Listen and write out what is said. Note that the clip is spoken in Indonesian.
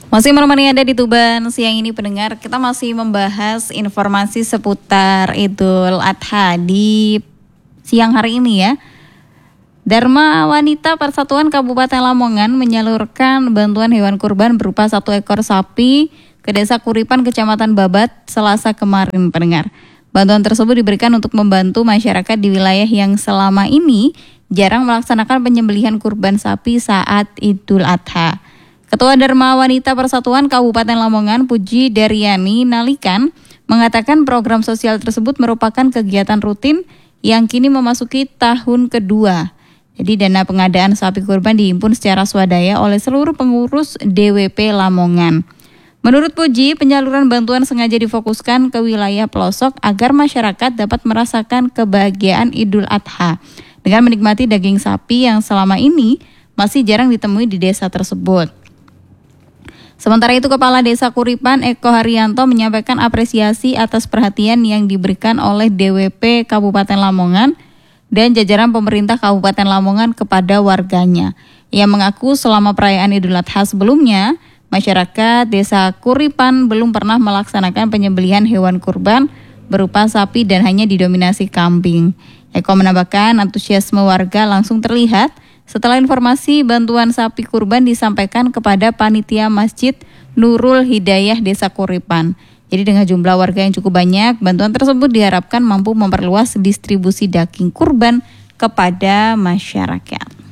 Masih menemani Anda di Tuban siang ini pendengar, kita masih membahas informasi seputar Idul Adha di siang hari ini ya. Dharma Wanita Persatuan Kabupaten Lamongan menyalurkan bantuan hewan kurban berupa 1 ekor sapi ke Desa Kuripan, Kecamatan Babat, Selasa kemarin pendengar. Bantuan tersebut diberikan untuk membantu masyarakat di wilayah yang selama ini jarang melaksanakan penyembelihan kurban sapi saat Idul Adha. Ketua Dharma Wanita Persatuan Kabupaten Lamongan, Puji Daryani Nalikan, mengatakan program sosial tersebut merupakan kegiatan rutin yang kini memasuki tahun kedua. Jadi dana pengadaan sapi kurban dihimpun secara swadaya oleh seluruh pengurus DWP Lamongan. Menurut Puji, penyaluran bantuan sengaja difokuskan ke wilayah pelosok agar masyarakat dapat merasakan kebahagiaan Idul Adha dengan menikmati daging sapi yang selama ini masih jarang ditemui di desa tersebut. Sementara itu, Kepala Desa Kuripan, Eko Haryanto, menyampaikan apresiasi atas perhatian yang diberikan oleh DWP Kabupaten Lamongan dan jajaran pemerintah Kabupaten Lamongan kepada warganya. Ia mengaku selama perayaan Idul Adha sebelumnya, masyarakat Desa Kuripan belum pernah melaksanakan penyembelihan hewan kurban berupa sapi dan hanya didominasi kambing. Eko menambahkan antusiasme warga langsung terlihat setelah informasi bantuan sapi kurban disampaikan kepada panitia Masjid Nurul Hidayah Desa Kuripan. Jadi dengan jumlah warga yang cukup banyak, bantuan tersebut diharapkan mampu memperluas distribusi daging kurban kepada masyarakat.